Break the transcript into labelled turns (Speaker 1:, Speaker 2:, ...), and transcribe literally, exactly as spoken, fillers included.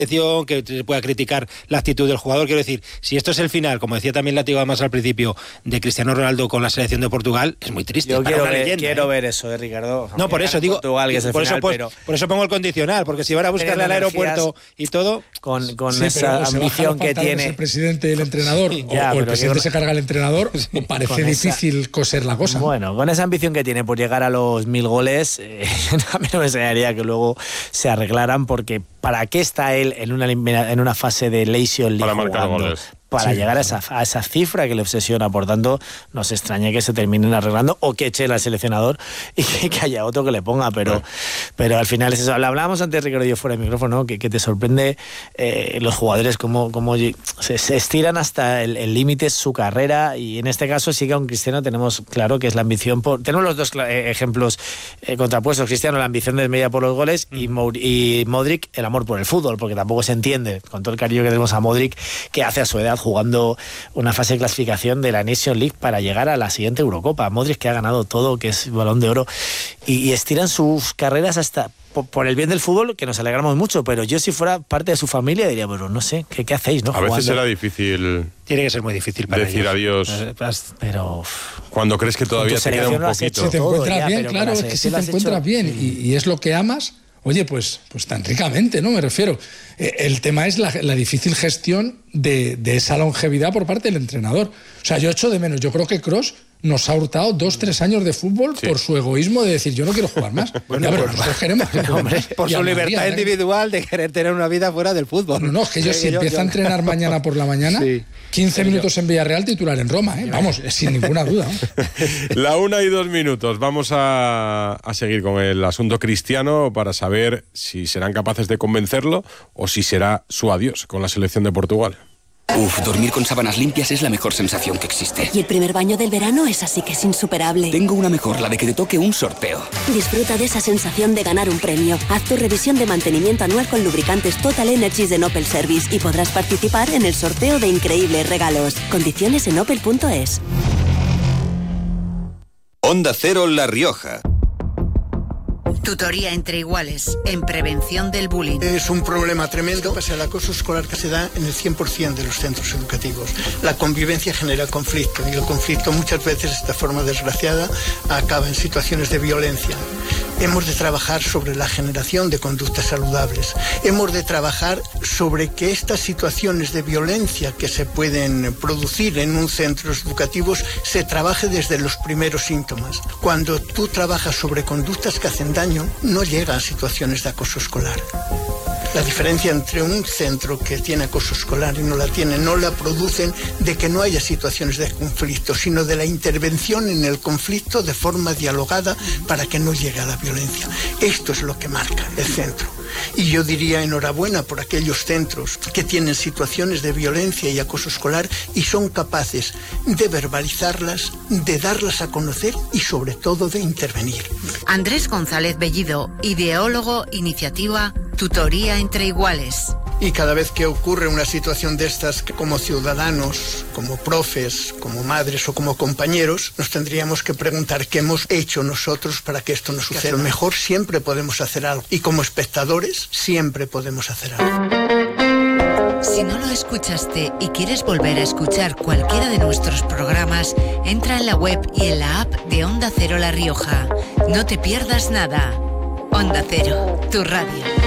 Speaker 1: que se pueda criticar la actitud del jugador. Quiero decir, si esto es el final, como decía también Látigo además al principio, de Cristiano Ronaldo con la selección de Portugal, es muy triste.
Speaker 2: Yo
Speaker 1: para
Speaker 2: quiero,
Speaker 1: una
Speaker 2: ver,
Speaker 1: leyenda,
Speaker 2: quiero
Speaker 1: ¿eh?
Speaker 2: ver eso, eh, Ricardo.
Speaker 1: No, por eso digo,
Speaker 2: Portugal, que es el
Speaker 1: por,
Speaker 2: final,
Speaker 1: eso, pues,
Speaker 2: pero
Speaker 1: por eso pongo el condicional, porque si van a buscarle al aeropuerto y todo,
Speaker 2: con, con
Speaker 3: sí,
Speaker 2: esa ambición que tiene
Speaker 3: el presidente y el entrenador,
Speaker 2: sí,
Speaker 3: o,
Speaker 2: ya,
Speaker 3: o el presidente
Speaker 2: yo...
Speaker 3: se carga al entrenador, o parece difícil esa... coser la cosa.
Speaker 2: Bueno, con esa ambición que tiene por llegar a los mil goles, eh, a mí no me enseñaría que luego se arreglaran, porque ¿para qué está él en una, en una fase de Nation League
Speaker 4: para marcar
Speaker 2: jugando?
Speaker 4: goles.
Speaker 2: Para
Speaker 4: sí,
Speaker 2: llegar a
Speaker 4: sí.
Speaker 2: esa, a esa cifra que le obsesiona. Por tanto, nos extraña que se terminen arreglando o que eche al seleccionador y que, que haya otro que le ponga, pero, sí. pero al final es eso. Hablábamos antes, Ricardo, yo fuera de micrófono, que, que te sorprende eh, los jugadores como, como se, se estiran hasta el límite su carrera, y en este caso sí que a un Cristiano tenemos claro que es la ambición por... Tenemos los dos eh, ejemplos eh, contrapuestos. Cristiano, la ambición desmedida por los goles, mm. y, Mo, y Modric, el amor por el fútbol, porque tampoco se entiende, con todo el cariño que tenemos a Modric, que hace a su edad jugando una fase de clasificación de la Nation League para llegar a la siguiente Eurocopa. Modric, que ha ganado todo, que es Balón de Oro, y, y estiran sus carreras hasta por, por el bien del fútbol, que nos alegramos mucho, pero yo si fuera parte de su familia diría, bueno, no sé, ¿qué, qué hacéis? ¿no?
Speaker 4: A veces
Speaker 2: Jugando.
Speaker 4: será difícil...
Speaker 1: Tiene que ser muy difícil para
Speaker 4: decir
Speaker 1: ellos.
Speaker 4: adiós,
Speaker 2: pero
Speaker 4: cuando crees que todavía te queda un poquito.
Speaker 3: Si te encuentras
Speaker 2: ya,
Speaker 3: bien, claro, es que si te encuentras hecho... bien y, y es lo que amas, oye, pues, pues tan ricamente, ¿no? Me refiero. Eh, el tema es la, la difícil gestión de, de esa longevidad por parte del entrenador. O sea, yo echo de menos. Yo creo que Kroos nos ha hurtado dos, tres años de fútbol sí. por su egoísmo de decir, yo no quiero jugar más. Bueno, ya, pero pues, nosotros queremos.
Speaker 1: No, hombre, por su libertad María, individual de querer tener una vida fuera del fútbol.
Speaker 3: No, no, es que yo sí, si yo, empiezo yo... a entrenar mañana por la mañana, sí. quince minutos en Villarreal, titular en Roma, ¿eh? Vamos, sin ninguna duda. ¿eh?
Speaker 4: La una y dos minutos. Vamos a, a seguir con el asunto Cristiano para saber si serán capaces de convencerlo o si será su adiós con la selección de Portugal.
Speaker 5: Uf, dormir con sábanas limpias es la mejor sensación que existe.
Speaker 6: Y el primer baño del verano es así que es insuperable.
Speaker 5: Tengo una mejor, la de que te toque un sorteo.
Speaker 6: Disfruta de esa sensación de ganar un premio. Haz tu revisión de mantenimiento anual con lubricantes Total Energies de Opel Service y podrás participar en el sorteo de increíbles regalos. Condiciones en opel punto es.
Speaker 7: Onda Cero La Rioja.
Speaker 8: Tutoría entre iguales en prevención del bullying.
Speaker 9: Es un problema tremendo, pese al acoso escolar que se da en el cien por ciento de los centros educativos. La convivencia genera conflicto y el conflicto muchas veces, de esta forma desgraciada, acaba en situaciones de violencia. Hemos de trabajar sobre la generación de conductas saludables. Hemos de trabajar sobre que estas situaciones de violencia que se pueden producir en un centro educativo se trabaje desde los primeros síntomas. Cuando tú trabajas sobre conductas que hacen daño, no llega a situaciones de acoso escolar. La diferencia entre un centro que tiene acoso escolar y no la tiene, no la producen de que no haya situaciones de conflicto, sino de la intervención en el conflicto de forma dialogada para que no llegue a la violencia. Esto es lo que marca el centro. Y yo diría enhorabuena por aquellos centros que tienen situaciones de violencia y acoso escolar y son capaces de verbalizarlas, de darlas a conocer y sobre todo de intervenir.
Speaker 8: Andrés González Bellido, ideólogo, iniciativa Tutoría entre Iguales.
Speaker 9: Y cada vez que ocurre una situación de estas, como ciudadanos, como profes, como madres o como compañeros, nos tendríamos que preguntar qué hemos hecho nosotros para que esto no suceda. Mejor siempre podemos hacer algo. Y como espectadores, siempre podemos hacer algo.
Speaker 8: Si no lo escuchaste y quieres volver a escuchar cualquiera de nuestros programas, entra en la web y en la app de Onda Cero La Rioja. No te pierdas nada. Onda Cero, tu radio.